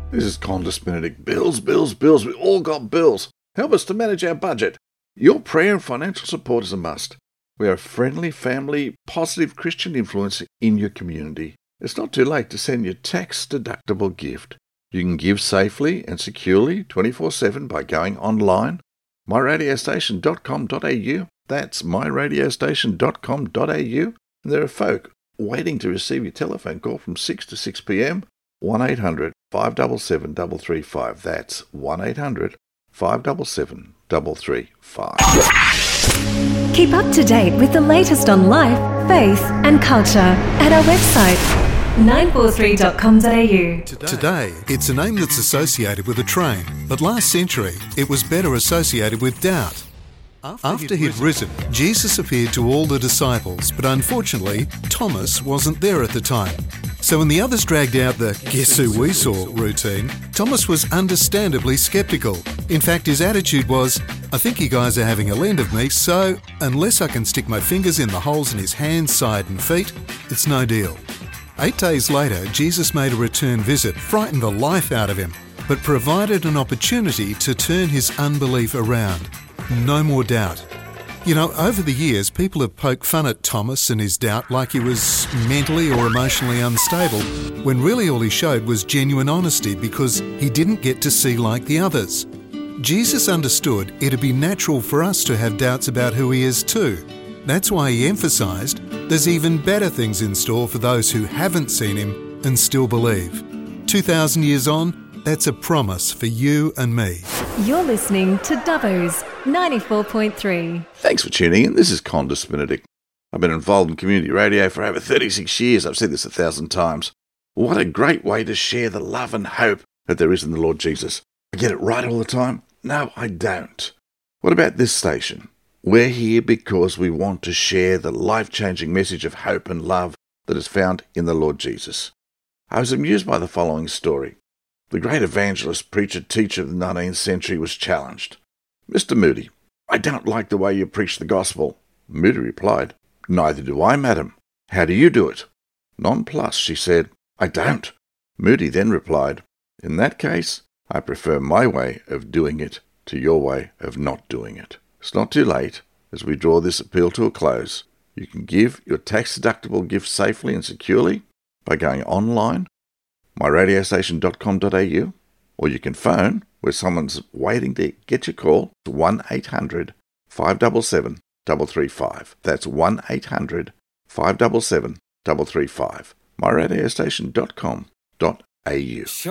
This is Condis Benedict. Bills, bills, bills. We all got bills. Help us to manage our budget. Your prayer and financial support is a must. We are a friendly, family, positive Christian influence in your community. It's not too late to send your tax-deductible gift. You can give safely and securely 24/7 by going online, myradiostation.com.au. That's myradiostation.com.au. And there are folk waiting to receive your telephone call from 6 to 6 p.m. 1-800-577-335. That's 1-800-577-335. Keep up to date with the latest on life, faith and culture at our website 943.com.au. Today, it's a name that's associated with a train, but last century it was better associated with doubt. After he'd risen, Jesus appeared to all the disciples, but unfortunately, Thomas wasn't there at the time. So when the others dragged out the "guess who we saw" routine, Thomas was understandably sceptical. In fact, his attitude was, "I think you guys are having a lend of me, so unless I can stick my fingers in the holes in his hands, side and feet, it's no deal." 8 days later, Jesus made a return visit, frightened the life out of him, but provided an opportunity to turn his unbelief around. No more doubt. You know, over the years, people have poked fun at Thomas and his doubt like he was mentally or emotionally unstable, when really all he showed was genuine honesty because he didn't get to see like the others. Jesus understood it'd be natural for us to have doubts about who he is too. That's why he emphasised there's even better things in store for those who haven't seen him and still believe. 2,000 years on, that's a promise for you and me. You're listening to Dubbo's 94.3. Thanks for tuning in. This is Condis Benedict. I've been involved in community radio for over 36 years. I've said this 1,000 times. What a great way to share the love and hope that there is in the Lord Jesus. I get it right all the time? No, I don't. What about this station? We're here because we want to share the life-changing message of hope and love that is found in the Lord Jesus. I was amused by the following story. The great evangelist, preacher, teacher of the 19th century was challenged. "Mr. Moody, I don't like the way you preach the gospel." Moody replied, "Neither do I, madam. How do you do it?" Nonplussed, she said, "I don't." Moody then replied, "In that case, I prefer my way of doing it to your way of not doing it." It's not too late. As we draw this appeal to a close, you can give your tax-deductible gift safely and securely by going online, myradiostation.com.au, or you can phone where someone's waiting to get your call to 1-800-577-335. That's 1-800-577-335. myradiostation.com.au.